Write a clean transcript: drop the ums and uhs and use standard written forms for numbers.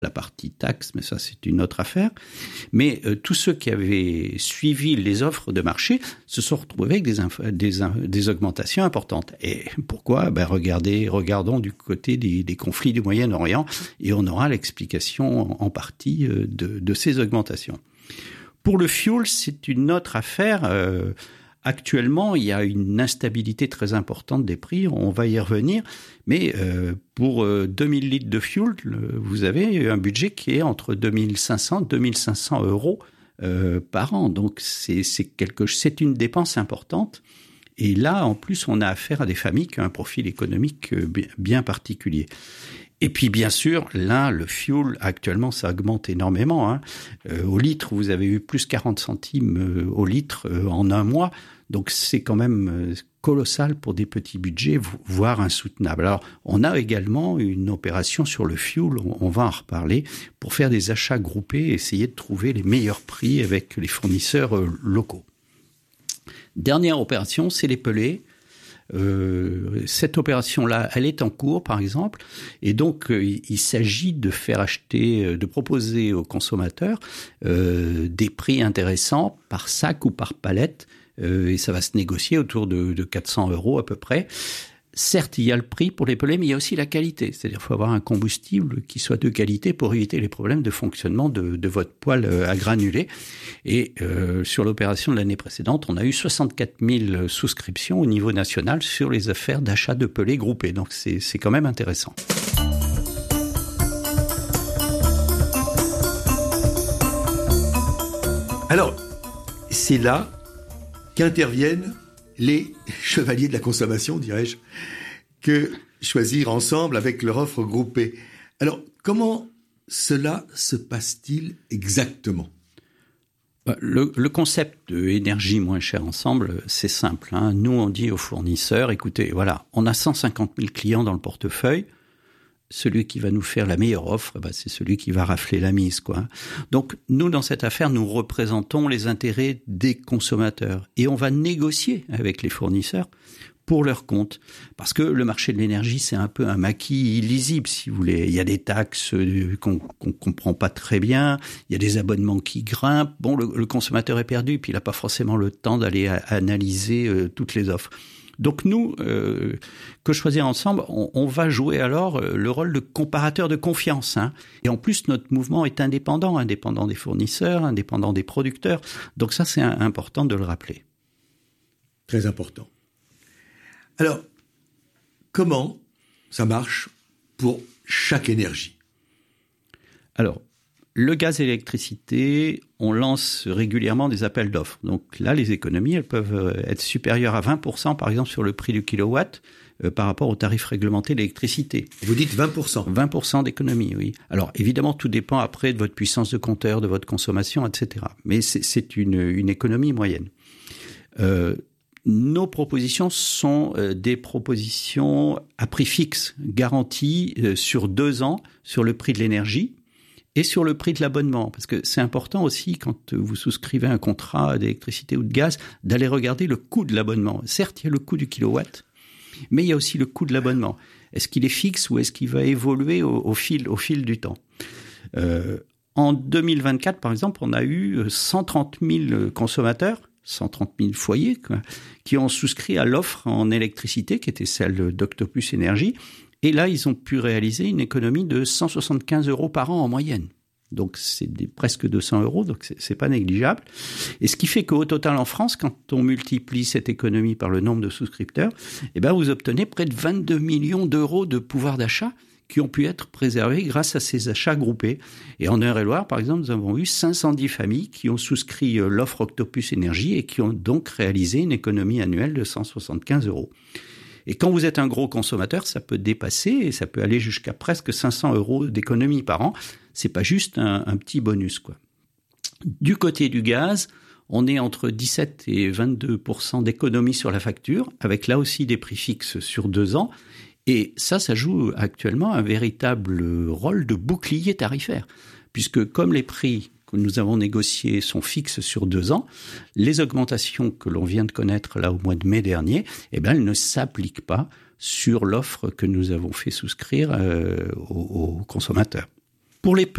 la partie taxe, mais ça c'est une autre affaire. Mais tous ceux qui avaient suivi les offres de marché se sont retrouvés avec des augmentations importantes. Et pourquoi ? Regardons du côté des conflits du Moyen-Orient et on aura l'explication en partie de ces augmentations. Pour le fuel, c'est une autre affaire. Actuellement, il y a une instabilité très importante des prix, on va y revenir, mais pour 2000 litres de fuel, vous avez un budget qui est entre 2500 et 2500 euros par an. Donc c'est une dépense importante. Et là, en plus, on a affaire à des familles qui ont un profil économique bien particulier. Et puis, bien sûr, là, le fuel, actuellement, ça augmente énormément. Au litre, vous avez eu plus 40 centimes au litre en un mois. Donc, c'est quand même colossal pour des petits budgets, voire insoutenable. Alors, on a également une opération sur le fuel, on va en reparler, pour faire des achats groupés et essayer de trouver les meilleurs prix avec les fournisseurs locaux. Dernière opération, c'est les pelés. Cette opération-là, elle est en cours, par exemple, et donc il s'agit de faire acheter, de proposer aux consommateurs des prix intéressants par sac ou par palette, et ça va se négocier autour de 400 € à peu près. Certes, il y a le prix pour les pelés, mais il y a aussi la qualité. C'est-à-dire qu'il faut avoir un combustible qui soit de qualité pour éviter les problèmes de fonctionnement de votre poêle à granulés. Et sur l'opération de l'année précédente, on a eu 64 000 souscriptions au niveau national sur les affaires d'achat de pelés groupés. Donc c'est quand même intéressant. Alors, c'est là qu'interviennent les chevaliers de la consommation, dirais-je, que choisir ensemble avec leur offre groupée. Alors, comment cela se passe-t-il exactement ? Le concept de énergie moins chère ensemble, c'est simple. Nous, on dit aux fournisseurs, écoutez, voilà, on a 150 000 clients dans le portefeuille. Celui qui va nous faire la meilleure offre, c'est celui qui va rafler la mise, quoi. Donc, nous, dans cette affaire, nous représentons les intérêts des consommateurs et on va négocier avec les fournisseurs pour leur compte. Parce que le marché de l'énergie, c'est un peu un maquis illisible, si vous voulez. Il y a des taxes qu'on comprend pas très bien, il y a des abonnements qui grimpent. Bon, le consommateur est perdu, puis il n'a pas forcément le temps d'aller analyser toutes les offres. Donc nous, que choisir ensemble, on va jouer alors le rôle de comparateur de confiance. Et en plus, notre mouvement est indépendant des fournisseurs, indépendant des producteurs. Donc ça, c'est important de le rappeler. Très important. Alors, comment ça marche pour chaque énergie ? Alors, le gaz et l'électricité, on lance régulièrement des appels d'offres. Donc là, les économies, elles peuvent être supérieures à 20%, par exemple, sur le prix du kilowatt par rapport au tarif réglementé de l'électricité. Vous dites 20% ? 20% d'économie, oui. Alors, évidemment, tout dépend après de votre puissance de compteur, de votre consommation, etc. Mais c'est une économie moyenne. Nos propositions sont des propositions à prix fixe, garanties sur 2 ans sur le prix de l'énergie et sur le prix de l'abonnement. Parce que c'est important aussi, quand vous souscrivez un contrat d'électricité ou de gaz, d'aller regarder le coût de l'abonnement. Certes, il y a le coût du kilowatt, mais il y a aussi le coût de l'abonnement. Est-ce qu'il est fixe ou est-ce qu'il va évoluer au fil du temps ? En 2024, par exemple, on a eu 130 000 consommateurs, 130 000 foyers, qui ont souscrit à l'offre en électricité, qui était celle d'Octopus Énergie. Et là, ils ont pu réaliser une économie de 175 € par an en moyenne. Donc, c'est presque 200 €, donc c'est pas négligeable. Et ce qui fait qu'au total en France, quand on multiplie cette économie par le nombre de souscripteurs, vous obtenez près de 22 millions d'euros de pouvoir d'achat qui ont pu être préservés grâce à ces achats groupés. Et en Eure-et-Loire, par exemple, nous avons eu 510 familles qui ont souscrit l'offre Octopus Énergie et qui ont donc réalisé une économie annuelle de 175 €. Et quand vous êtes un gros consommateur, ça peut dépasser et ça peut aller jusqu'à presque 500 € d'économie par an. C'est pas juste un petit bonus, quoi. Du côté du gaz, on est entre 17 et 22% d'économie sur la facture, avec là aussi des prix fixes sur 2 ans. Et ça joue actuellement un véritable rôle de bouclier tarifaire, puisque comme les prix que nous avons négociés sont fixes sur 2 ans, les augmentations que l'on vient de connaître là au mois de mai dernier, elles ne s'appliquent pas sur l'offre que nous avons fait souscrire aux consommateurs. Pour les